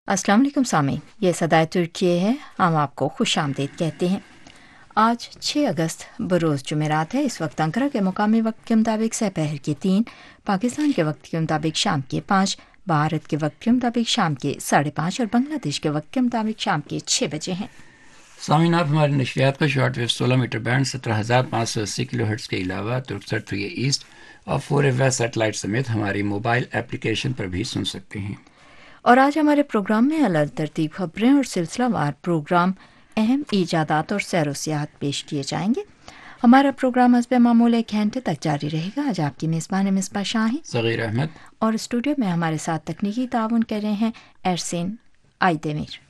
अस्सलाम वालेकुम सामीन, ये सदाए तुर्की है। हम आपको खुश आमदीद कहते हैं। आज 6 अगस्त बरोज़ जुमेरात है। इस वक्त अंकरा के मुकामी वक्त के मुताबिक सपहर के 3, पाकिस्तान के वक्त के मुताबिक शाम के 5, भारत के वक्त के मुताबिक शाम के 5:30 और बांग्लादेश के वक्त के मुताबिक शाम के 6 बजे हैं। सामीन, आप हमारे नशरियात को short wave 16 metre band 17,580 kilo hertz के अलावा तुर्कसट 3 ईस्ट और 4 वेस्ट सेटेलाइट समेत हमारी मोबाइल एप्लीकेशन पर भी सुन सकते हैं। और आज हमारे प्रोग्राम में अलग तरतीब खबरें और सिलसिलावार प्रोग्राम, अहम ईजादात और सैर व सियाहत पेश किए जाएंगे। हमारा प्रोग्राम हस्ब मामूल 1 घंटे तक जारी रहेगा। आज आपकी मेज़बान मिसबा शाही, सगीर अहमद और स्टूडियो में हमारे साथ तकनीकी ताउन कर रहे हैं एहसन आइदेमीर।